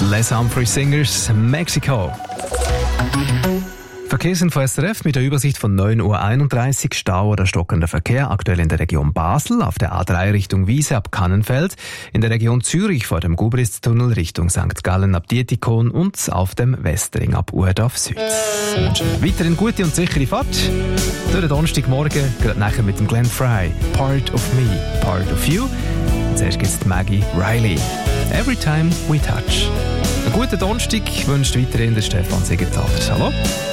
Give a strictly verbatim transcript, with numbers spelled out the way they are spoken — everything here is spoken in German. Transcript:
Les Humphreys Singers, Mexico. Verkehrsinfo S R F mit der Übersicht von neun Uhr einunddreißig. Stau oder stockender Verkehr aktuell in der Region Basel, auf der A drei Richtung Wiese ab Kannenfeld, in der Region Zürich vor dem Gubristunnel Richtung Sankt Gallen ab Dietikon und auf dem Westring ab Urdorf Süd. Ich wünsche weiterhin gute und sichere Fahrt. Durch den Donnerstagmorgen, gerade nachher mit dem Glenn Fry. Part of me, part of you. Und zuerst gibt es Maggie Riley. Every time we touch. Einen guten Donnerstag wünscht weiterhin der Stefan Siegenthaler. Hallo.